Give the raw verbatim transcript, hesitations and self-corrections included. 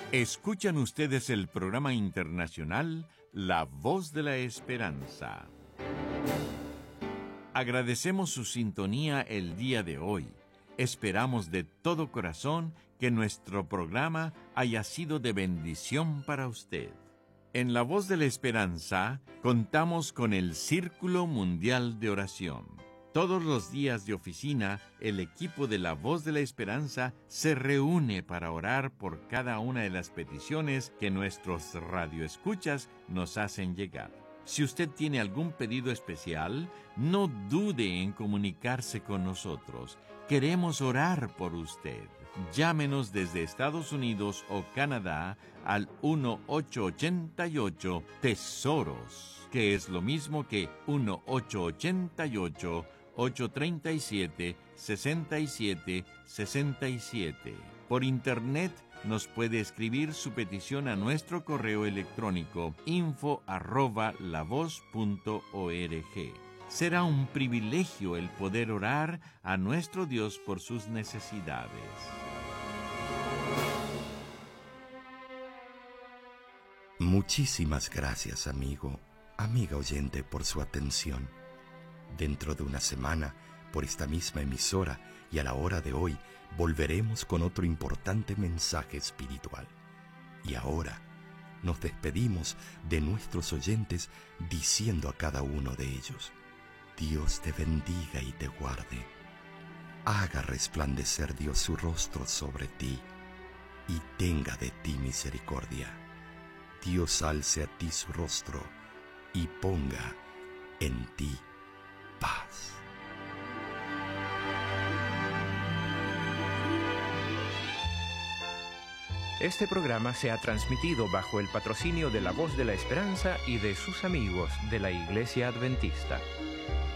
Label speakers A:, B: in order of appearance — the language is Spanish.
A: Escuchan ustedes el programa internacional La Voz de la Esperanza. Agradecemos su sintonía el día de hoy. Esperamos de todo corazón que nuestro programa haya sido de bendición para usted. En La Voz de la Esperanza contamos con el Círculo Mundial de Oración. Todos los días de oficina, el equipo de La Voz de la Esperanza se reúne para orar por cada una de las peticiones que nuestros radioescuchas nos hacen llegar. Si usted tiene algún pedido especial, no dude en comunicarse con nosotros. Queremos orar por usted. Llámenos desde Estados Unidos o Canadá al uno ocho ocho ocho tesoros, que es lo mismo que uno ocho ocho ocho, ocho tres siete, seis siete seis siete. Por internet nos puede escribir su petición a nuestro correo electrónico info arroba la voz punto org. Será un privilegio el poder orar a nuestro Dios por sus necesidades.
B: Muchísimas gracias, amigo, amiga oyente, por su atención. Dentro de una semana, por esta misma emisora y a la hora de hoy, volveremos con otro importante mensaje espiritual. Y ahora nos despedimos de nuestros oyentes diciendo a cada uno de ellos: Dios te bendiga y te guarde. Haga resplandecer Dios su rostro sobre ti y tenga de ti misericordia. Dios alce a ti su rostro y ponga en ti paz.
C: Este programa se ha transmitido bajo el patrocinio de La Voz de la Esperanza y de sus amigos de la Iglesia Adventista.